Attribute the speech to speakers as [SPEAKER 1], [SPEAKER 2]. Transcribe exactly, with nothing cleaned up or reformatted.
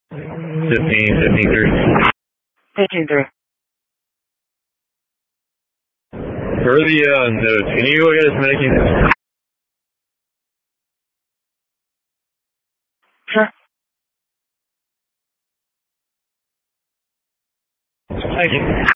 [SPEAKER 1] Fifteen, fifteen three.
[SPEAKER 2] Fifteen three.
[SPEAKER 1] For the uh, notes, can you go get us medicine?
[SPEAKER 2] Sure.
[SPEAKER 1] Thank you.